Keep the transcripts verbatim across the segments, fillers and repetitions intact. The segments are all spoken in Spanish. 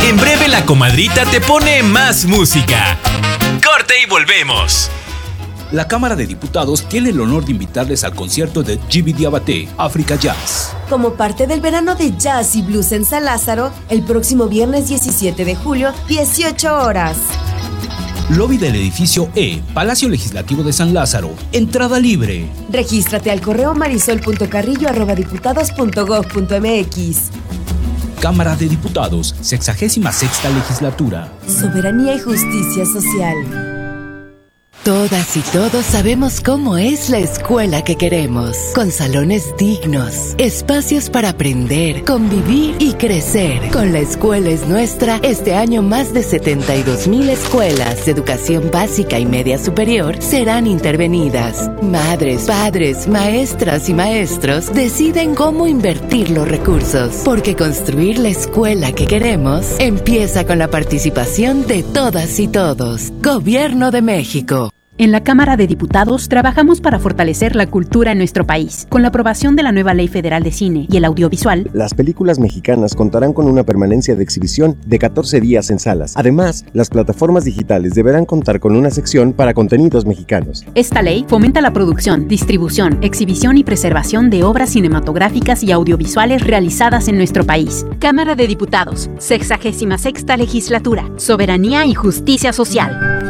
En breve la comadrita te pone más música. Corte y volvemos. La Cámara de Diputados tiene el honor de invitarles al concierto de Djiby Diabaté, Africa Jazz. Como parte del verano de jazz y blues en San Lázaro, el próximo viernes diecisiete de julio, dieciocho horas. Lobby del edificio E, Palacio Legislativo de San Lázaro. Entrada libre. Regístrate al correo marisol punto carrillo arroba diputados punto gob punto mx. Cámara de Diputados, sexagésima sexta legislatura. Soberanía y justicia social. Todas y todos sabemos cómo es la escuela que queremos, con salones dignos, espacios para aprender, convivir y crecer. Con La Escuela es Nuestra, este año más de setenta y dos mil escuelas de educación básica y media superior serán intervenidas. Madres, padres, maestras y maestros deciden cómo invertir los recursos, porque construir la escuela que queremos empieza con la participación de todas y todos. Gobierno de México. En la Cámara de Diputados trabajamos para fortalecer la cultura en nuestro país. Con la aprobación de la nueva Ley Federal de Cine y el Audiovisual, las películas mexicanas contarán con una permanencia de exhibición de catorce días en salas. Además, las plataformas digitales deberán contar con una sección para contenidos mexicanos. Esta ley fomenta la producción, distribución, exhibición y preservación de obras cinematográficas y audiovisuales realizadas en nuestro país. Cámara de Diputados, sexagésima sexta legislatura. Soberanía y justicia social.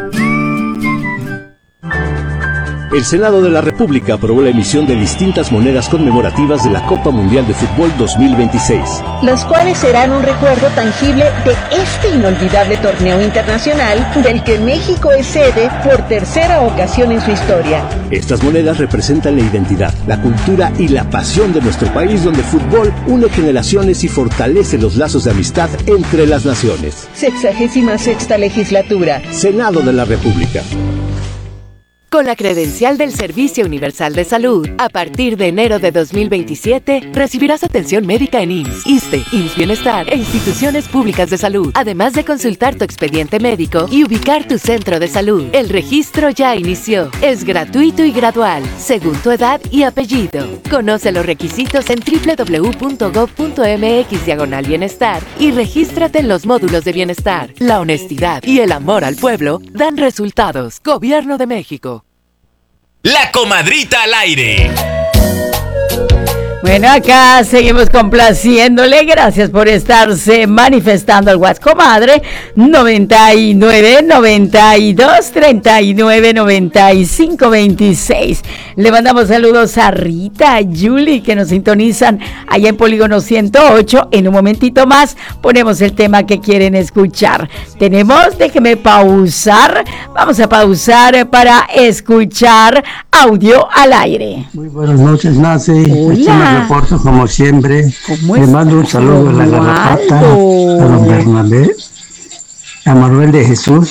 El Senado de la República aprobó la emisión de distintas monedas conmemorativas de la Copa Mundial de Fútbol dos mil veintiséis. Las cuales serán un recuerdo tangible de este inolvidable torneo internacional del que México es sede por tercera ocasión en su historia. Estas monedas representan la identidad, la cultura y la pasión de nuestro país, donde el fútbol une generaciones y fortalece los lazos de amistad entre las naciones. Sexagésima sexta legislatura. Senado de la República. Con la credencial del Servicio Universal de Salud, a partir de enero de dos mil veintisiete, recibirás atención médica en I M S S, ISSSTE, I M S S Bienestar e instituciones públicas de salud, además de consultar tu expediente médico y ubicar tu centro de salud. El registro ya inició. Es gratuito y gradual, según tu edad y apellido. Conoce los requisitos en doble u doble u doble u punto gob punto mx diagonal bienestar y regístrate en los módulos de bienestar. La honestidad y el amor al pueblo dan resultados. Gobierno de México. La comadrita al aire. Bueno, acá seguimos complaciéndole. Gracias por estarse manifestando al WhatsApp, comadre. noventa y nueve, noventa y dos, treinta y nueve, noventa y cinco, veintiséis. Le mandamos saludos a Rita, a Julie, que nos sintonizan allá en Polígono ciento ocho. En un momentito más ponemos el tema que quieren escuchar. Tenemos, déjeme pausar. Vamos a pausar para escuchar audio al aire. Muy buenas noches, Nancy. Hola. Reporto como siempre. Le mando un saludo a la Garrapata, a don Bernabé, a Manuel de Jesús.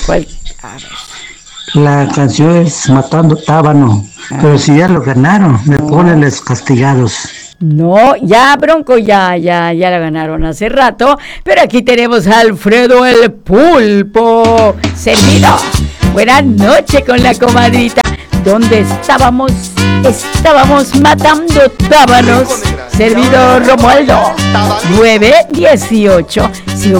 La canción es Matando Tábano, pero si ya lo ganaron, me ponen los castigados. No, ya Bronco, ya, ya, ya la ganaron hace rato, pero aquí tenemos a Alfredo el Pulpo, servido. Buenas noches con la comadrita. ¿Dónde estábamos? Estábamos matando tábanos. Servidor Romualdo, nueve dieciocho.